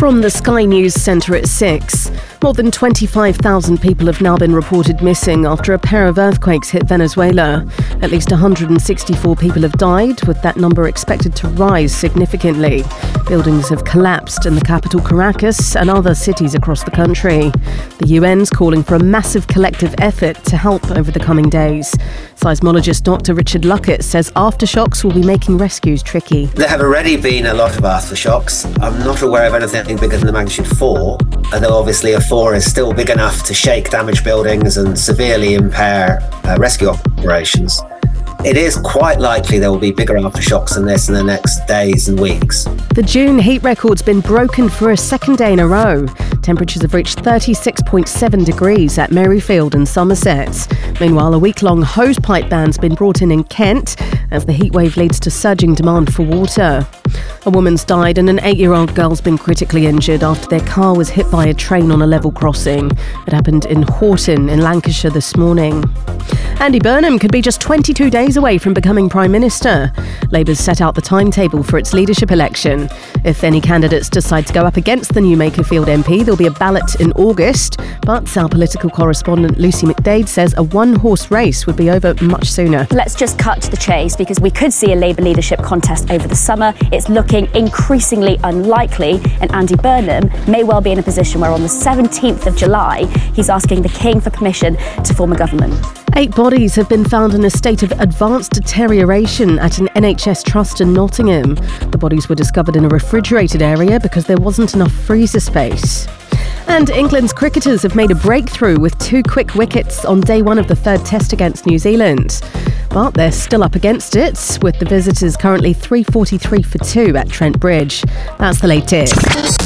From the Sky News Centre at 6. More than 25,000 people have now been reported missing after a pair of earthquakes hit Venezuela. At least 164 people have died, with that number expected to rise significantly. Buildings have collapsed in the capital Caracas and other cities across the country. The UN's calling for a massive collective effort to help over the coming days. Seismologist Dr. Richard Luckett says aftershocks will be making rescues tricky. There have already been a lot of aftershocks. I'm not aware of anything bigger than the magnitude 4, although obviously a 4 is still big enough to shake damaged buildings and severely impair rescue operations. It is quite likely there will be bigger aftershocks than this in the next days and weeks. The June heat record's been broken for a second day in a row. Temperatures have reached 36.7 degrees at Merrifield and Somerset. Meanwhile, a week-long hosepipe ban's been brought in Kent as the heatwave leads to surging demand for water. A woman's died and an 8-year-old girl's been critically injured after their car was hit by a train on a level crossing. It happened in Horton in Lancashire this morning. Andy Burnham could be just 22 days away from becoming Prime Minister. Labour's set out the timetable for its leadership election. If any candidates decide to go up against the new Makerfield MP, there'll be a ballot in August. But our political correspondent Lucy McDade says a one-horse race would be over much sooner. Let's just cut to the chase, because we could see a Labour leadership contest over the summer. It's looking increasingly unlikely, and Andy Burnham may well be in a position where on the 17th of July, he's asking the King for permission to form a government. 8 bodies have been found in a state of advanced deterioration at an NHS trust in Nottingham. The bodies were discovered in a refrigerated area because there wasn't enough freezer space. And England's cricketers have made a breakthrough with 2 quick wickets on day 1 of the third test against New Zealand. But they're still up against it, with the visitors currently 343 for 2 at Trent Bridge. That's the latest.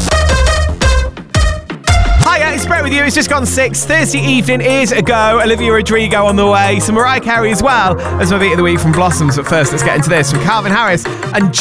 Hiya, it's Brett with you. It's just gone 6. Thursday evening is a go. Olivia Rodrigo on the way. Some Mariah Carey as well as my beat of the week from Blossoms. But first, let's get into this from Calvin Harris and